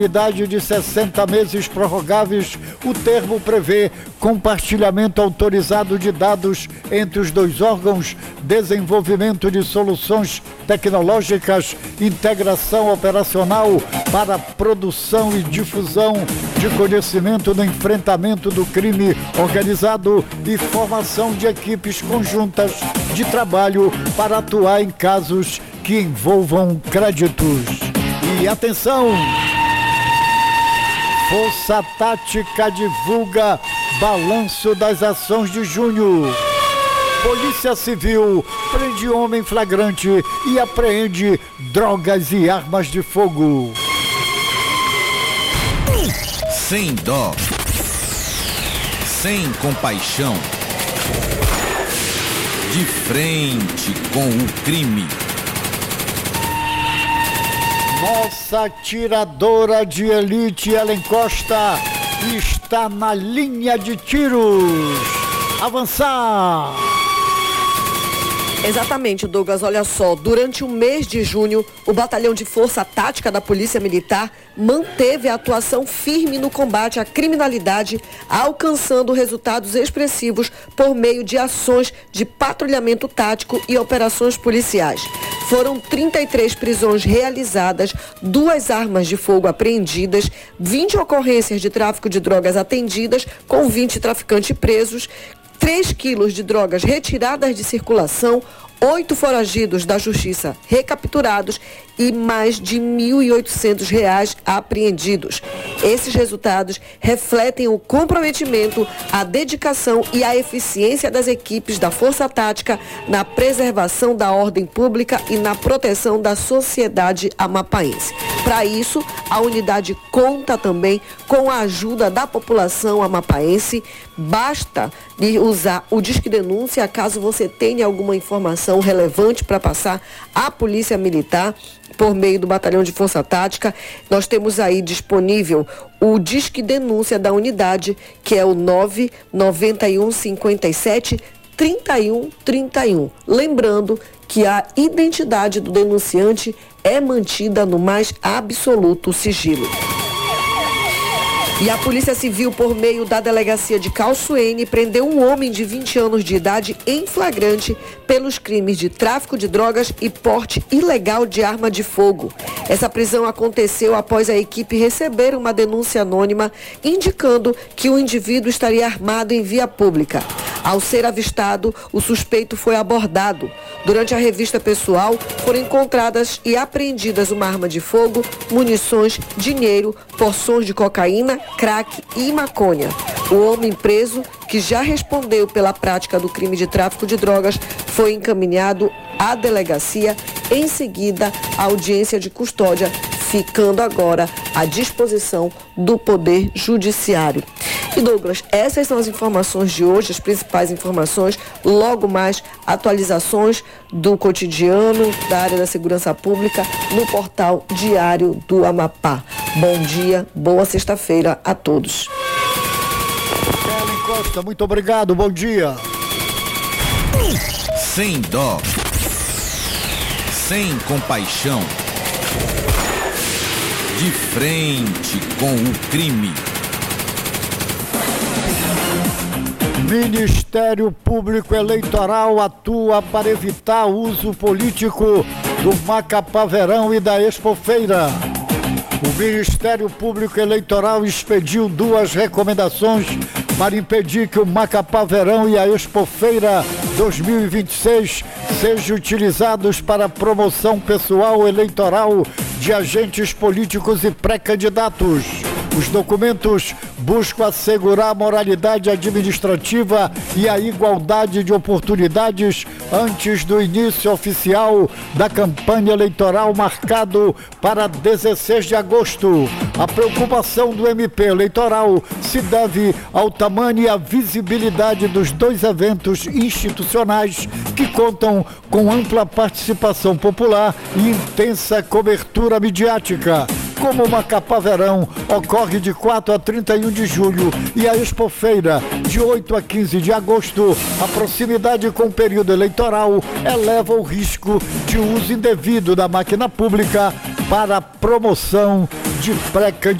idade de 60 meses prorrogáveis. O termo prevê compartilhamento autorizado de dados entre os dois órgãos, desenvolvimento de soluções tecnológicas, integração operacional para produção e difusão de conhecimento no enfrentamento do crime organizado e formação de equipes conjuntas de trabalho para atuar em casos que envolvam créditos. E atenção! Força Tática divulga balanço das ações de junho. Polícia Civil prende homem flagrante e apreende drogas e armas de fogo. Sem dó, sem compaixão, de frente com o crime. Nossa atiradora de elite, Ellen Costa, está na linha de tiros. Avançar! Exatamente, Douglas. Olha só, durante o mês de junho, o Batalhão de Força Tática da Polícia Militar manteve a atuação firme no combate à criminalidade, alcançando resultados expressivos por meio de ações de patrulhamento tático e operações policiais. Foram 33 prisões realizadas, 2 armas de fogo apreendidas, 20 ocorrências de tráfico de drogas atendidas, com 20 traficantes presos, 3 quilos de drogas retiradas de circulação, 8 foragidos da justiça recapturados e mais de R$ 1.800 apreendidos. Esses resultados refletem o comprometimento, a dedicação e a eficiência das equipes da Força Tática na preservação da ordem pública e na proteção da sociedade amapaense. Para isso, a unidade conta também com a ajuda da população amapaense. Basta usar o Disque Denúncia caso você tenha alguma informação relevante para passar à Polícia Militar por meio do Batalhão de Força Tática. Nós temos aí disponível o Disque Denúncia da unidade, que é o 991 57 31 31. Lembrando que a identidade do denunciante é mantida no mais absoluto sigilo. E a Polícia Civil, por meio da Delegacia de Calçoene, prendeu um homem de 20 anos de idade em flagrante pelos crimes de tráfico de drogas e porte ilegal de arma de fogo. Essa prisão aconteceu após a equipe receber uma denúncia anônima indicando que o indivíduo estaria armado em via pública. Ao ser avistado, o suspeito foi abordado. Durante a revista pessoal, foram encontradas e apreendidas uma arma de fogo, munições, dinheiro, porções de cocaína, crack e maconha. O homem preso, que já respondeu pela prática do crime de tráfico de drogas, foi encaminhado à delegacia. Em seguida, a audiência de custódia, ficando agora à disposição do Poder Judiciário. E Douglas, essas são as informações de hoje, as principais informações. Logo mais, atualizações do cotidiano da área da segurança pública no portal Diário do Amapá. Bom dia, boa sexta-feira a todos. Ellen Costa, muito obrigado, bom dia. Sem dó, sem compaixão, de frente com o crime. Ministério Público Eleitoral atua para evitar uso político do Macapá Verão e da Expofeira. O Ministério Público Eleitoral expediu 2 recomendações para impedir que o Macapá Verão e a Expofeira 2026 sejam utilizados para promoção pessoal eleitoral de agentes políticos e pré-candidatos. Os documentos buscam assegurar a moralidade administrativa e a igualdade de oportunidades antes do início oficial da campanha eleitoral marcado para 16 de agosto. A preocupação do MP eleitoral se deve ao tamanho e à visibilidade dos 2 eventos institucionais que contam com ampla participação popular e intensa cobertura midiática. Como o Macapá Verão ocorre de 4 a 31 de julho e a Expofeira de 8 a 15 de agosto, a proximidade com o período eleitoral eleva o risco de uso indevido da máquina pública para a promoção de pré-candidato